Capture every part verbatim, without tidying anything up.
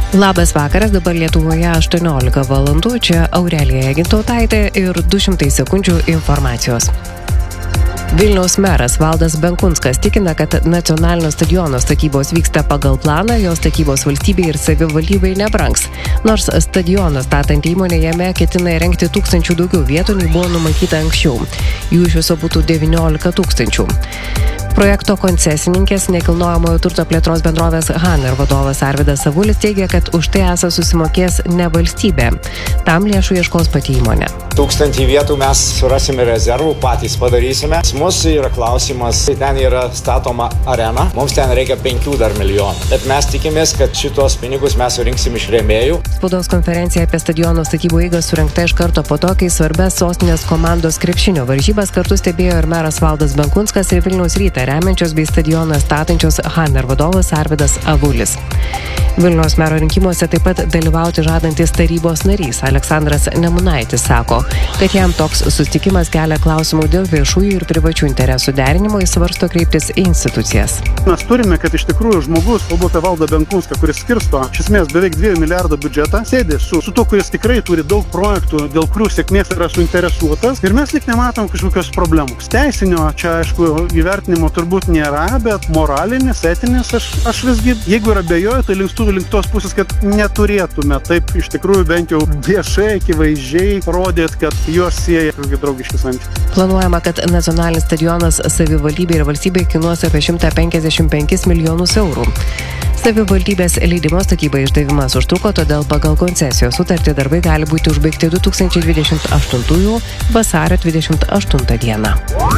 Labas vakaras, dabar Lietuvoje aštuoniolika valandų, čia Aurelija Gintautaitė ir du šimtai sekundžių informacijos. Vilniaus meras Valdas Benkunskas tikina, kad nacionalinio stadiono statybos vyksta pagal planą, jo statybos valstybei ir savivaldybei nebrangs. Nors stadioną statant įmonė jame ketina įrengti tūkstančių daugiau vietų, nei buvo numatyta anksčiau. Jų iš viso būtų devyniolika tūkstančių. Projekto koncesininkės nekilnojamojo turto plėtros bendrovės Haner vadovas Arvydas Avulis teigia, kad už tai esą susimokės ne valstybė. Tam lėšų ieškos pati įmonė. Tūkstantį vietų mes surasime rezervų, patys padarysime. Mūsų yra klausimas, ten yra statoma arena, mums ten reikia penkių dar milijonų. Bet mes tikimės, kad šitos pinigus mes surinksim iš rėmėjų. Spaudos konferencija apie stadiono statybų eigą surinkta iš karto po to, kai svarbias sostinės komandos krepšinio varžybas kartu stebėjo ir meras Valdas Benkunskas ir Vilniaus Rytą remiančios bei stadioną statančios Haner vadovas Arvydas Avulis. Vilniaus mero rinkimuose taip pat dalyvauti žadantis tarybos narys Aleksandras Nemunaitis sako, kad jam toks susitikimas kelia klausimų dėl viešųjų ir privačių interesų derinimo, jis svarsto kreiptis į institucijas. Mes turime, kad iš tikrųjų žmogus, kalbu apie Valdą Benkunską, kuris skirsto iš esmės beveik dviejų milijardų biudžetą, sėdi su, su to, kuris tikrai turi daug projektų, dėl kurių sėkmės yra suinteresuotas ir mes lyg nematom kažkokios problemos. Teisinio čia, aišku, įvertinimo turbūt nėra, bet moralinis, etinis, aš, aš visgi, jeigu yra abejoju, tai linkstu link tos pusės, kad neturėtume taip iš tikrųjų bent jau viešai, akivaizdžiai rodėt, kad juos sieja draugiški santykiai. Planuojama, kad nacionalinis stadionas savivaldybei ir valstybei kainuos apie šimtą penkiasdešimt penkis milijonus eurų. Savivaldybės leidimo statybai išdavimas užtruko, todėl pagal koncesijos sutartį darbai gali būti užbaigti du tūkstančiai dvidešimt aštuntųjų vasario dvidešimt aštuntą dieną.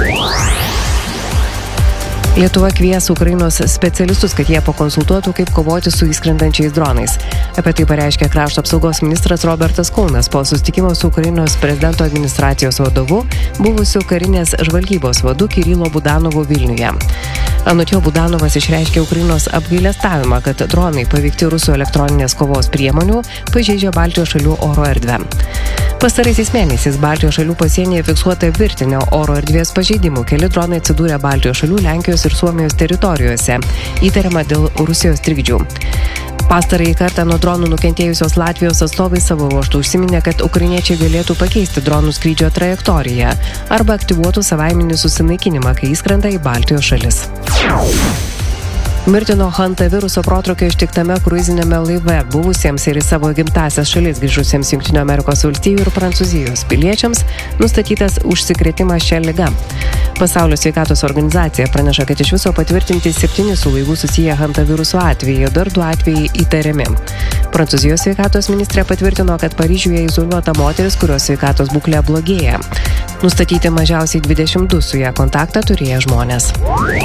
Lietuva kvies Ukrainos specialistus, kad jie pakonsultuotų, kaip kovoti su įskrendančiais dronais. Apie tai pareiškė krašto apsaugos ministras Robertas Kaunas po susitikimo su Ukrainos prezidento administracijos vadovu, buvusiu karinės žvalgybos vadu Kirilo Budanovu Vilniuje. Anot jo, Budanovas išreiškė Ukrainos apgailestavimą, kad dronai paveikti rusų elektroninės kovos priemonių pažeidžia Baltijos šalių oro erdvę. Pastaraisiais mėnesiais Baltijos šalių pasienyje fiksuota virtinė oro erdvės pažeidimų. Keli dronai atsidūrė Baltijos šalių, Lenkijos ir Suomijos teritorijose, įtariama dėl Rusijos trikdžių. Pastarąjį kartą nuo dronų nukentėjusios Latvijos atstovai savo ruožtų užsiminė, kad ukrainiečiai galėtų pakeisti dronų skrydžio trajektoriją arba aktyvuotų savaiminį susinaikinimą, kai įskrenda į Baltijos šalis. Mirtino hantaviruso protrūkio ištiktame kruizinėme laive buvusiems ir į savo gimtąsias šalis grįžusiems Jungtinių Amerikos valstijų ir Prancūzijos piliečiams nustatytas užsikrėtimas šia liga. Pasaulio sveikatos organizacija praneša, kad iš viso patvirtinti septyni su laivu susiję hantaviruso atvejai, dar du atvejai įtariami. Prancūzijos sveikatos ministrė patvirtino, kad Paryžiuje izoliuota moteris, kurios sveikatos būklė blogėja. Nustatyti mažiausiai dvidešimt du su ją kontaktą turėję žmonės.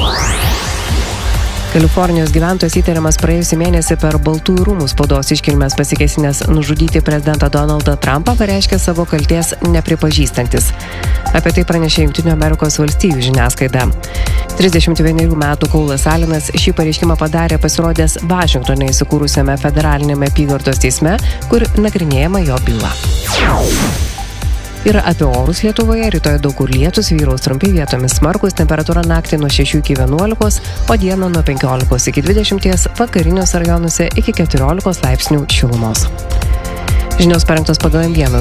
Kalifornijos gyventojas įtariamas praėjusį mėnesį per Baltųjų rūmų spaudos iškilmes pasikėsinęs nužudyti prezidentą Donaldą Trumpą pareiškė savo kaltės nepripažįstantis. Apie tai pranešė Jungtinių Amerikos valstijų žiniasklaida. trisdešimt vienerių metų Kaulas Alinas šį pareiškimą padarė pasirodęs Vašingtone įsikūrusiame federalinėme apygardos teisme, kur nagrinėjama jo byla. Ir apie orus Lietuvoje, rytoj daug kur lietus, vyraus trumpi, vietomis smarkus, temperatūra naktį nuo šešių iki vienuolikos, o dieną nuo penkiolikos iki dvidešimties, vakariniuose rajonuose iki keturiolikos laipsnių šilumos. Žinios parengtos pagal M vieną